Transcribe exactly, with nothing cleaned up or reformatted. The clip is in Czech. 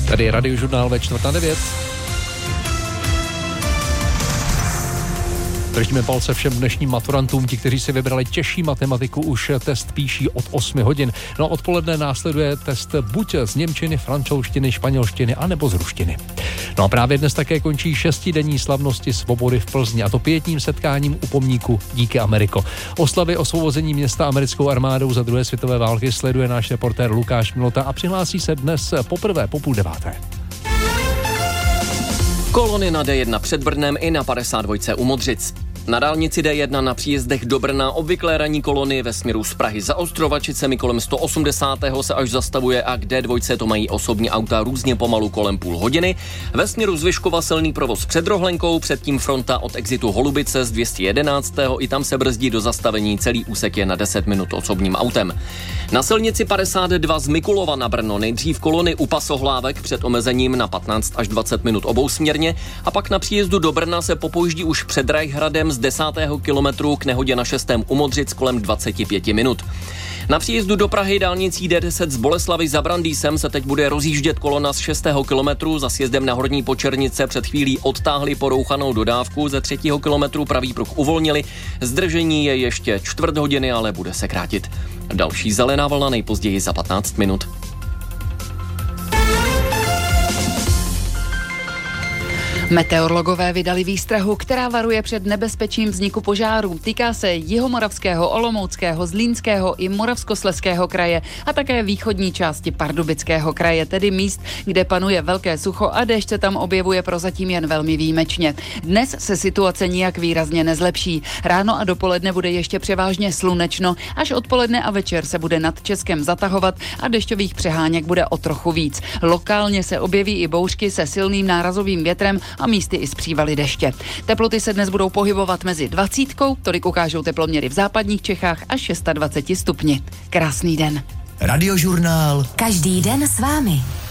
Tady je Radiožurnál ve čtvrt na devět. Držíme palce všem dnešním maturantům, ti, kteří si vybrali těžší matematiku, už test píší od osmi hodin. No a odpoledne následuje test buď z němčiny, francouzštiny, španělštiny, anebo z ruštiny. No a právě dnes také končí šestidenní slavnosti svobody v Plzni, a to pětním setkáním u pomníku Díky Ameriko. Oslavy osvobození města americkou armádou za druhé světové války sleduje náš reportér Lukáš Milota a přihlásí se dnes poprvé po půl deváté. Kolony na D jedna před Brnem i na padesát dva u Modřic. Na dálnici D jedna na příjezdech do Brna obvyklé ranní kolony ve směru z Prahy za Ostrovačicemi kolem sto osmdesát se až zastavuje a k D dva to mají osobní auta různě pomalu kolem půl hodiny. Ve směru z Vyškova silný provoz před Rohlenkou, předtím fronta od exitu Holubice z dvě stě jedenáct. I tam se brzdí do zastavení, celý úsek je na deset minut osobním autem. Na silnici padesát dva z Mikulova na Brno nejdřív kolony u Pasohlávek před omezením na patnáct až dvacet minut obousměrně a pak na příjezdu do Brna se popojíždí už před Rajhradem z desátého kilometru k nehodě na šestém u Modřic kolem dvacet pět minut. Na příjezdu do Prahy dálnicí D deset z Boleslavy za Brandýsem se teď bude rozjíždět kolona z šestého kilometru. Za sjezdem na Horní Počernice před chvílí odtáhli porouchanou dodávku, ze třetího kilometru pravý pruh uvolnili. Zdržení je ještě čtvrt hodiny, ale bude se krátit. Další zelená vlna nejpozději za patnáct minut. Meteorologové vydali výstrahu, která varuje před nebezpečím vzniku požárů. Týká se Jihomoravského, Olomouckého, Zlínského i Moravskoslezského kraje a také východní části Pardubického kraje, tedy míst, kde panuje velké sucho a déšť se tam objevuje prozatím jen velmi výjimečně. Dnes se situace nijak výrazně nezlepší. Ráno a dopoledne bude ještě převážně slunečno, až odpoledne a večer se bude nad Českem zatahovat a dešťových přeháněk bude o trochu víc. Lokálně se objeví i bouřky se silným nárazovým větrem a místy i z přívaly deště. Teploty se dnes budou pohybovat mezi dvacítkou, tolik ukážou teploměry v západních Čechách, až dvacet šest stupni. Krásný den. Radiožurnál. Každý den s vámi.